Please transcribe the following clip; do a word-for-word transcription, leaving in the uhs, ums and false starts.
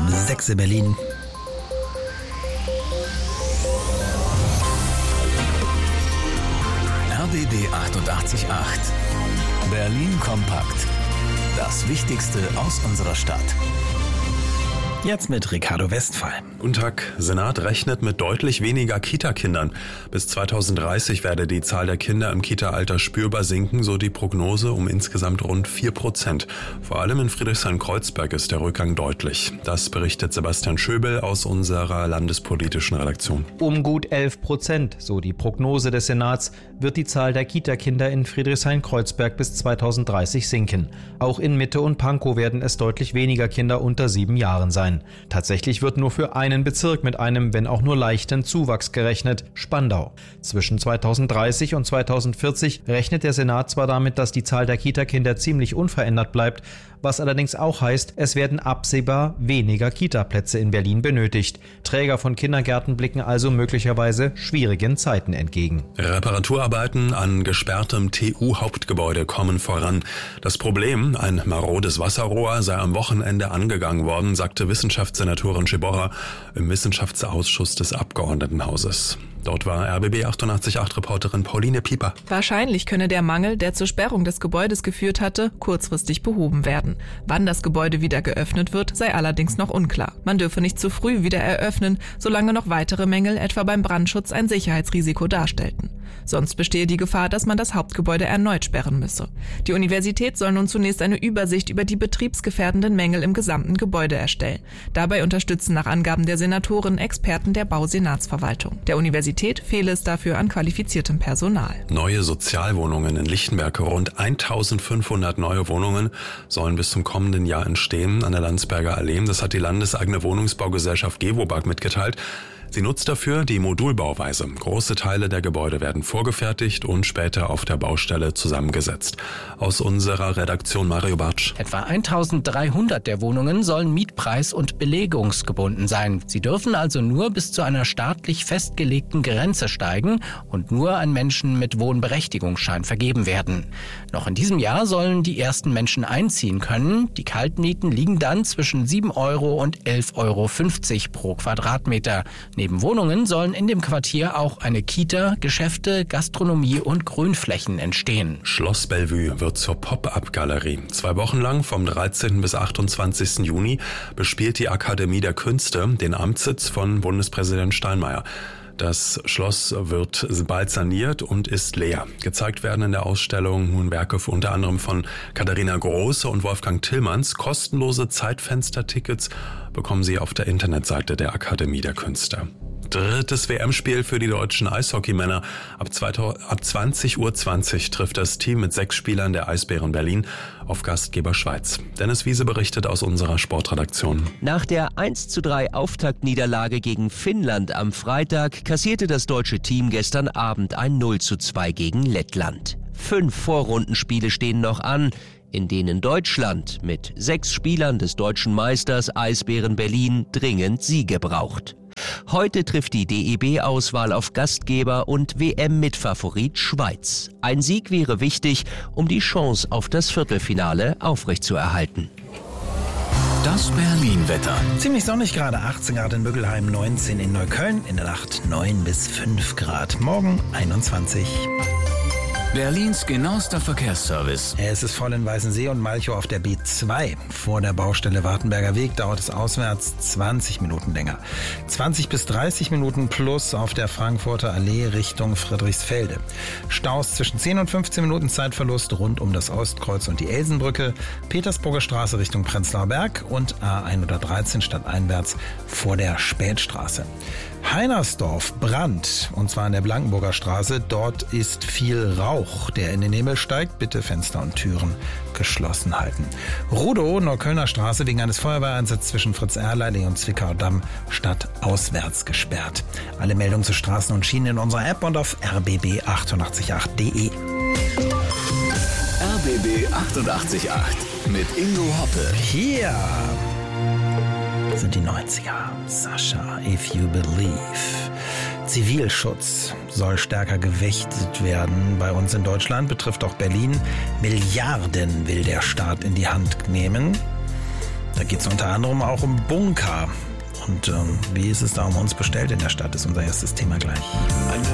halb sechs in Berlin. R B B achtundachtzig Komma acht. Berlin kompakt. Das Wichtigste aus unserer Stadt. Jetzt mit Ricardo Westphal. Guten Tag. Senat rechnet mit deutlich weniger Kita-Kindern. Bis zweitausenddreißig werde die Zahl der Kinder im Kita-Alter spürbar sinken, so die Prognose um insgesamt rund vier Prozent. Vor allem in Friedrichshain-Kreuzberg ist der Rückgang deutlich. Das berichtet Sebastian Schöbel aus unserer landespolitischen Redaktion. Um gut elf Prozent, so die Prognose des Senats, wird die Zahl der Kita-Kinder in Friedrichshain-Kreuzberg bis zweitausenddreißig sinken. Auch in Mitte und Pankow werden es deutlich weniger Kinder unter sieben Jahren sein. Tatsächlich wird nur für einen Bezirk mit einem, wenn auch nur leichten Zuwachs gerechnet, Spandau. Zwischen zweitausenddreißig und zweitausendvierzig rechnet der Senat zwar damit, dass die Zahl der Kita-Kinder ziemlich unverändert bleibt, was allerdings auch heißt, es werden absehbar weniger Kita-Plätze in Berlin benötigt. Träger von Kindergärten blicken also möglicherweise schwierigen Zeiten entgegen. Reparaturarbeiten an gesperrtem T U-Hauptgebäude kommen voran. Das Problem, ein marodes Wasserrohr, sei am Wochenende angegangen worden, sagte Wissenschaftssenatorin Schiborra im Wissenschaftsausschuss des Abgeordnetenhauses. Dort war R B B achtundachtzig Komma acht Reporterin Pauline Pieper. Wahrscheinlich könne der Mangel, der zur Sperrung des Gebäudes geführt hatte, kurzfristig behoben werden. Wann das Gebäude wieder geöffnet wird, sei allerdings noch unklar. Man dürfe nicht zu früh wieder eröffnen, solange noch weitere Mängel etwa beim Brandschutz ein Sicherheitsrisiko darstellten. Sonst bestehe die Gefahr, dass man das Hauptgebäude erneut sperren müsse. Die Universität soll nun zunächst eine Übersicht über die betriebsgefährdenden Mängel im gesamten Gebäude erstellen. Dabei unterstützen nach Angaben der Senatoren Experten der Bausenatsverwaltung. Der Universität fehle es dafür an qualifiziertem Personal. Neue Sozialwohnungen in Lichtenberg, rund eintausendfünfhundert neue Wohnungen, sollen bis zum kommenden Jahr entstehen an der Landsberger Allee. Das hat die landeseigene Wohnungsbaugesellschaft Gewobag mitgeteilt. Sie nutzt dafür die Modulbauweise. Große Teile der Gebäude werden vorgefertigt und später auf der Baustelle zusammengesetzt. Aus unserer Redaktion Mario Bartsch. Etwa eintausenddreihundert der Wohnungen sollen mietpreis- und belegungsgebunden sein. Sie dürfen also nur bis zu einer staatlich festgelegten Grenze steigen und nur an Menschen mit Wohnberechtigungsschein vergeben werden. Noch in diesem Jahr sollen die ersten Menschen einziehen können. Die Kaltmieten liegen dann zwischen sieben Euro und elf Euro fünfzig pro Quadratmeter. Neben Wohnungen sollen in dem Quartier auch eine Kita, Geschäfte, Gastronomie und Grünflächen entstehen. Schloss Bellevue wird zur Pop-up-Galerie. Zwei Wochen lang, vom dreizehnten bis achtundzwanzigsten Juni, bespielt die Akademie der Künste den Amtssitz von Bundespräsident Steinmeier. Das Schloss wird bald saniert und ist leer. Gezeigt werden in der Ausstellung nun Werke unter anderem von Katharina Große und Wolfgang Tillmanns. Kostenlose Zeitfenstertickets bekommen Sie auf der Internetseite der Akademie der Künste. Drittes W M-Spiel für die deutschen Eishockeymänner. Ab zwanzig Uhr zwanzig trifft das Team mit sechs Spielern der Eisbären Berlin auf Gastgeber Schweiz. Dennis Wiese berichtet aus unserer Sportredaktion. Nach der eins zu drei Auftaktniederlage gegen Finnland am Freitag kassierte das deutsche Team gestern Abend ein null zu zwei gegen Lettland. Fünf Vorrundenspiele stehen noch an, in denen Deutschland mit sechs Spielern des deutschen Meisters Eisbären Berlin dringend Siege braucht. Heute trifft die D E B-Auswahl auf Gastgeber und W M-Mitfavorit Schweiz. Ein Sieg wäre wichtig, um die Chance auf das Viertelfinale aufrechtzuerhalten. Das Berlin-Wetter. Ziemlich sonnig gerade, achtzehn Grad in Müggelheim, neunzehn in Neukölln, in der Nacht neun bis fünf Grad, morgen einundzwanzig. Berlins genauester Verkehrsservice. Es ist voll in Weißensee und Malchow auf der B zwei. Vor der Baustelle Wartenberger Weg dauert es auswärts zwanzig Minuten länger. zwanzig bis dreißig Minuten plus auf der Frankfurter Allee Richtung Friedrichsfelde. Staus zwischen zehn und fünfzehn Minuten Zeitverlust rund um das Ostkreuz und die Elsenbrücke, Petersburger Straße Richtung Prenzlauer Berg und A hundertdreizehn stadteinwärts vor der Spätstraße. Heinersdorf, Brand, und zwar an der Blankenburger Straße. Dort ist viel Rauch, der in den Himmel steigt. Bitte Fenster und Türen geschlossen halten. Rudow, Neuköllner Straße, wegen eines Feuerwehreinsatzes zwischen Fritz-Erleiding und Zwickau-Damm stadtauswärts gesperrt. Alle Meldungen zu Straßen und Schienen in unserer App und auf r b b achtundachtzig Komma acht punkt de. R B B achtundachtzig Komma acht mit Ingo Hoppe. Hier sind die neunziger. Sascha, If You Believe. Zivilschutz soll stärker gewichtet werden. Bei uns in Deutschland, betrifft auch Berlin. Milliarden will der Staat in die Hand nehmen. Da geht es unter anderem auch um Bunker. Und ähm, wie ist es da um uns bestellt in der Stadt, ist unser erstes Thema gleich.